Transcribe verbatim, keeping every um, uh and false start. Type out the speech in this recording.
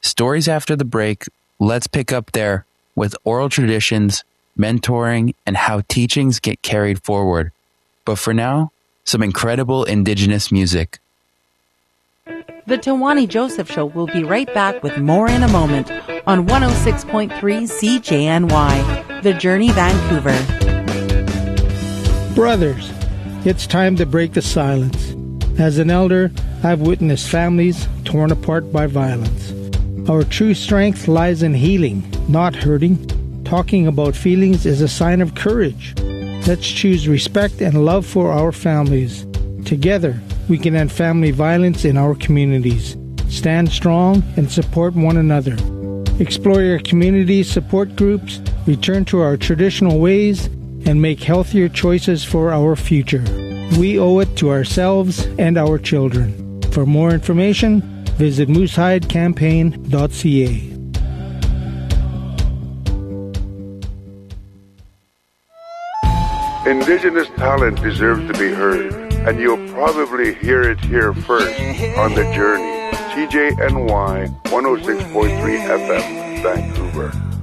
Stories after the break, let's pick up there with oral traditions, mentoring, and how teachings get carried forward. But for now, some incredible indigenous music. The Tawani Joseph Show will be right back with more in a moment on one oh six point three C J N Y, The Journey, Vancouver. Brothers, it's time to break the silence. As an elder, I've witnessed families torn apart by violence. Our true strength lies in healing, not hurting. Talking about feelings is a sign of courage. Let's choose respect and love for our families. Together, we can end family violence in our communities. Stand strong and support one another. Explore your community support groups, return to our traditional ways, and make healthier choices for our future. We owe it to ourselves and our children. For more information, visit moose hide campaign dot c a. Indigenous talent deserves to be heard, and you'll probably hear it here first on The Journey. C J N Y one oh six point three F M, Vancouver.